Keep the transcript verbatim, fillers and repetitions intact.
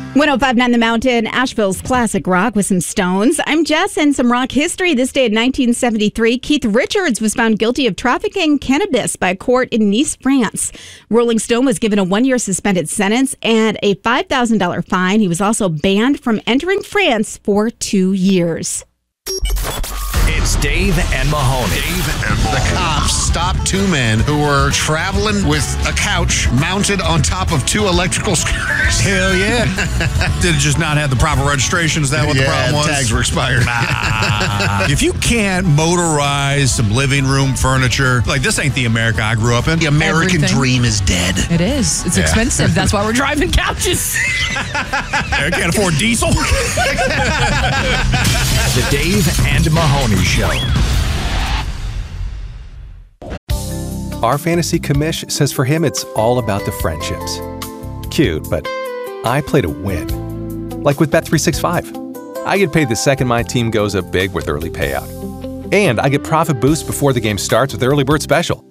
one oh five point nine The Mountain, Asheville's classic rock with some Stones. I'm Jess, and some rock history. This day in nineteen seventy-three, Keith Richards was found guilty of trafficking cannabis by a court in Nice, France. Rolling Stone was given a one-year suspended sentence and a five thousand dollars fine. He was also banned from entering France for two years. It's Dave and Mahoney. Dave and Mahoney. The cops stopped two men who were traveling with a couch mounted on top of two electrical scooters. Hell yeah. Did it just not have the proper registration? Is that what yeah, the problem was? tags were expired. Nah. If you can't motorize some living room furniture, like this ain't the America I grew up in. The American Everything. dream is dead. It is. It's Yeah. expensive. That's why we're driving couches. I can't afford diesel. The Dave and Mahoney Show. Our fantasy commish says for him it's all about the friendships. Cute, but I play to win. Like with Bet three sixty-five. I get paid the second my team goes up big with early payout. And I get profit boost before the game starts with Early Bird Special.